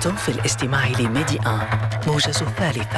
أنتم في الاستماع لميدي موجز الثالثة.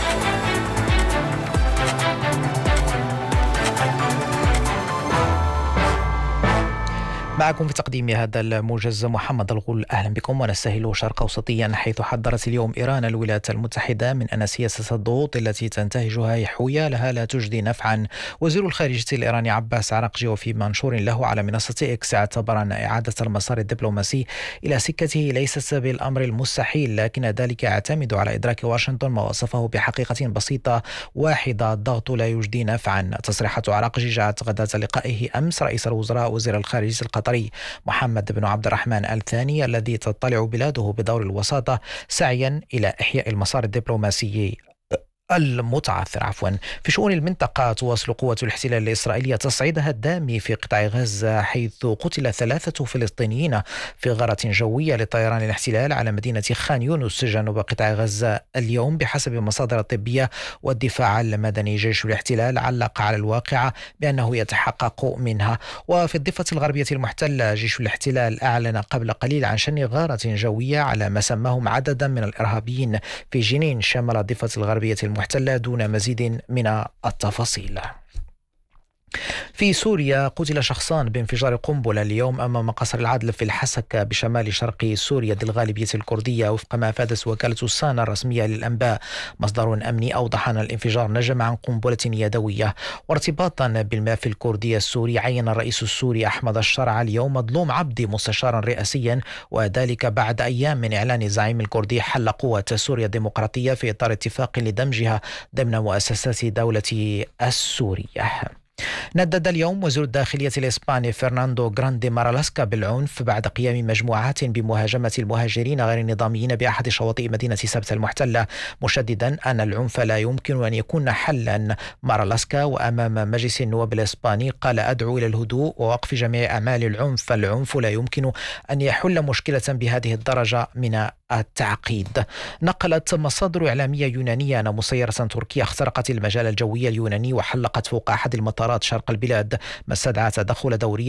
معكم في تقديم هذا الموجز محمد الغول. أهلا بكم. ونستهل شرق أوسطيا، حيث حذرت اليوم إيران الولايات المتحدة من أن سياسة الضغوط التي تنتهجها حيالها لا تجدي نفعا. وزير الخارجية الإيراني عباس عراقجي وفي منشور له على منصة إكس اعتبر أن إعادة المسار الدبلوماسي إلى سكته ليست بالأمر المستحيل، لكن ذلك يعتمد على إدراك واشنطن ما وصفه بحقيقة بسيطة واحدة: الضغط لا يجدي نفعا. تصريحات عراقجي جاءت غداة لقائه أمس رئيس الوزراء وزير الخارجية القطري محمد بن عبد الرحمن آل ثاني، الذي تطلع بلاده بدور الوساطة سعيا إلى إحياء المسار الدبلوماسي المتعثر. في شؤون المنطقة، تواصل قوات الاحتلال الإسرائيلية تصعيدها الدامي في قطاع غزة، حيث قتل 3 فلسطينيين في غارة جوية لطيران الاحتلال على مدينة خان يونس جنوب قطاع غزة اليوم، بحسب مصادر طبية. والدفاع المدني جيش الاحتلال علق على الواقعة بأنه يتحقق منها. وفي الضفة الغربية المحتلة، جيش الاحتلال أعلن قبل قليل عن شن غارة جوية على ما سماهم عددا من الإرهابيين في جنين شمال الضفة الغربية المحتلة دون مزيد من التفاصيل. في سوريا، قتل شخصان بانفجار قنبلة اليوم أمام قصر العدل في الحسكة بشمال شرق سوريا ذي الغالبية الكردية، وفق ما أفادت وكالة السانا الرسمية للأنباء. مصدر أمني أوضح أن الانفجار نجم عن قنبلة يدوية. وارتباطا بالملف الكردي السوري، عين الرئيس السوري أحمد الشرع اليوم مظلوم عبدي مستشارا رئاسيا، وذلك بعد أيام من إعلان الزعيم الكردي حل قوة سوريا الديمقراطية في إطار اتفاق لدمجها ضمن مؤسسات دولة السورية. ندد اليوم وزير الداخلية الإسباني فرناندو غراندي مارالاسكا بالعنف بعد قيام مجموعات بمهاجمة المهاجرين غير النظاميين بأحد شواطئ مدينة سبتة المحتلة، مشددا أن العنف لا يمكن أن يكون حلا. مارالاسكا وأمام مجلس النواب الإسباني قال: أدعو إلى الهدوء ووقف جميع أعمال العنف. العنف لا يمكن أن يحل مشكلة بهذه الدرجة من التعقيد. نقلت مصادر إعلامية يونانية أن مسيرة تركية اخترقت المجال الجوي اليوناني وحلقت فوق أحد المطارات شرق البلاد، ما استدعى تدخل دوري